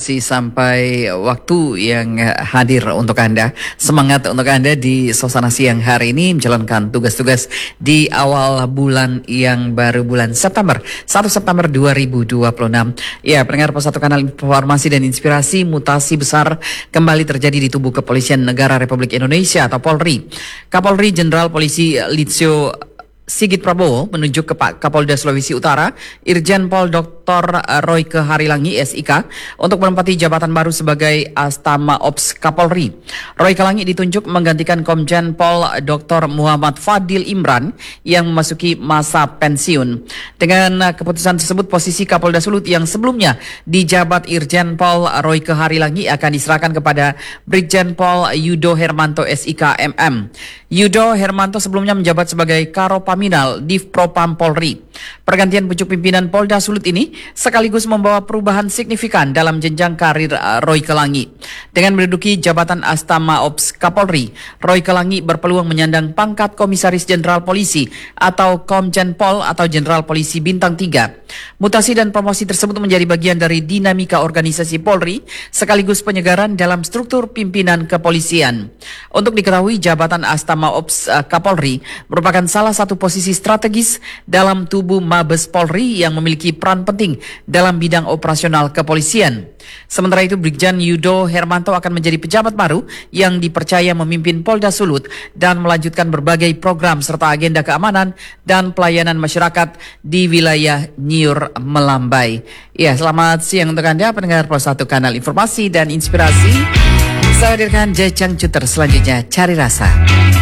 masih sampai waktu yang hadir untuk Anda. Semangat untuk Anda di suasana siang hari ini menjalankan tugas-tugas di awal bulan yang baru, bulan September, 1 September 2026. Ya, pendengar satu kanal informasi dan inspirasi, mutasi besar kembali terjadi di tubuh Kepolisian Negara Republik Indonesia atau Polri. Kapolri Jenderal Polisi Listio Sigit Prabowo menunjuk ke Pak Kapolda Sulawesi Utara, Irjen Pol Dr. Royke Harilangi SIK untuk menempati jabatan baru sebagai Astama Ops Kapolri. Royke Langi ditunjuk menggantikan Komjen Pol Dr. Muhammad Fadil Imran yang memasuki masa pensiun. Dengan keputusan tersebut, posisi Kapolda Sulut yang sebelumnya dijabat Irjen Pol Royke Harilangi akan diserahkan kepada Brigjen Pol Yudo Hermanto SIK MM. Yudo Hermanto sebelumnya menjabat sebagai Karo Paminal Div Propam Polri. Pergantian pucuk pimpinan Polda Sulut ini sekaligus membawa perubahan signifikan dalam jenjang karir Royke Langi. Dengan menduduki jabatan Astama Ops Kapolri, Royke Langi berpeluang menyandang pangkat Komisaris Jenderal Polisi atau Komjen Pol atau Jenderal Polisi Bintang 3. Mutasi dan promosi tersebut menjadi bagian dari dinamika organisasi Polri sekaligus penyegaran dalam struktur pimpinan kepolisian. Untuk diketahui, jabatan Astama Ops Kapolri merupakan salah satu posisi strategis dalam tubuh Mabes Polri yang memiliki peran penting dalam bidang operasional kepolisian. Sementara itu, Brigjen Yudo Hermanto akan menjadi pejabat baru yang dipercaya memimpin Polda Sulut dan melanjutkan berbagai program serta agenda keamanan dan pelayanan masyarakat di wilayah Nyiur Melambai. Ya, selamat siang untuk Anda pendengar Pro 1 Kanal Informasi dan Inspirasi. Saya hadirkan Jejang Cuter selanjutnya, Cari Rasa.